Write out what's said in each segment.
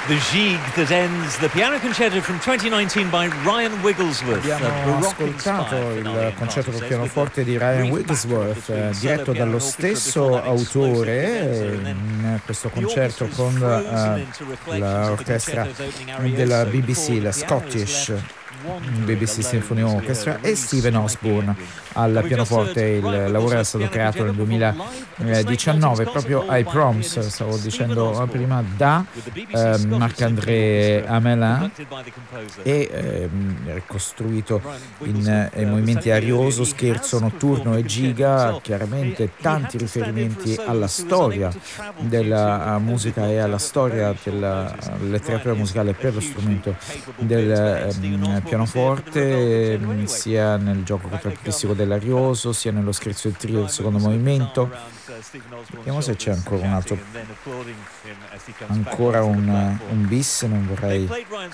The Gigue that ends the piano concerto from 2019 by Ryan Wigglesworth. Abbiamo ascoltato il concerto col pianoforte di Ryan Wigglesworth, diretto dallo stesso autore, in questo concerto con l'orchestra della BBC, la Scottish BBC Symphony Orchestra, e Stephen Osborne al pianoforte. Il lavoro era stato creato nel 2019 proprio ai Proms, stavo dicendo prima, da Marc-André Hamelin, e ricostruito in movimenti arioso, scherzo, notturno e giga. Chiaramente tanti riferimenti alla storia della musica e alla storia della letteratura musicale per lo strumento del pianoforte, sia nel gioco contrappuntistico dell'arioso, sia nello scherzo del trio del secondo movimento. Vediamo se c'è ancora un altro, ancora un bis, non vorrei,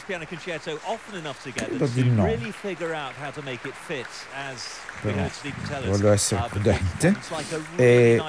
credo di no, però voglio essere prudente. E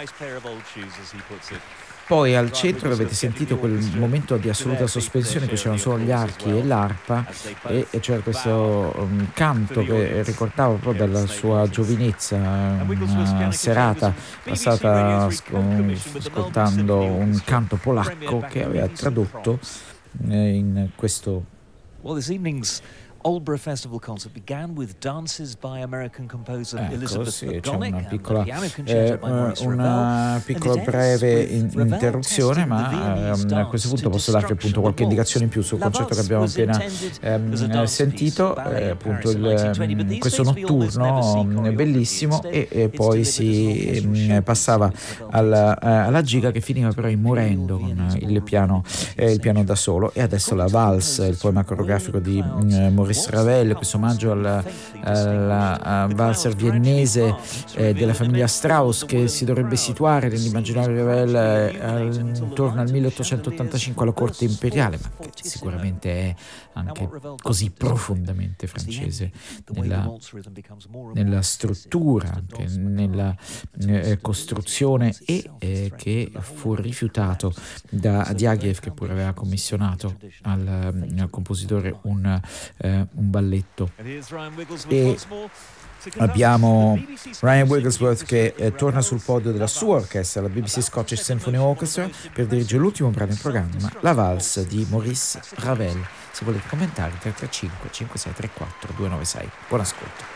poi al centro avete sentito quel momento di assoluta sospensione, che c'erano solo gli archi e l'arpa, e c'era questo canto che ricordava proprio dalla sua giovinezza, una serata passata ascoltando un canto polacco che aveva tradotto in questo Aldeburgh Festival concert began with dances by American composer Elizabeth C'è McGonick, una piccola breve interruzione, ma a questo punto posso darvi appunto qualche indicazione in più sul concerto che abbiamo appena sentito, appunto questo notturno bellissimo, e poi si passava alla giga, che finiva però immorendo con il piano da solo. E adesso la Valse, il poema coreografico di Maurice Ravel, questo omaggio alla valzer viennese della famiglia Strauss, che si dovrebbe situare nell'immaginario di Ravel intorno al 1885 alla corte imperiale, ma che sicuramente è anche così profondamente francese nella struttura, anche nella costruzione, e che fu rifiutato da Diaghilev, che pure aveva commissionato al compositore un balletto. E abbiamo Ryan Wigglesworth che torna sul podio della sua orchestra, la BBC Scottish Symphony Orchestra, per dirigere l'ultimo brano in programma, la Valse di Maurice Ravel. Se volete commentare, 335 5634 296. Buon ascolto.